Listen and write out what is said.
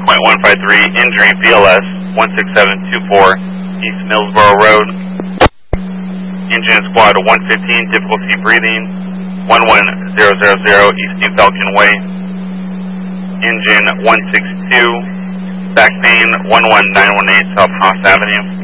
0.153, injury VLS 16724, East Millsboro Road. Engine Squad 115, difficulty breathing, 11000, East New Falcon Way. Engine 162, back pain, 11918, South Haas Avenue.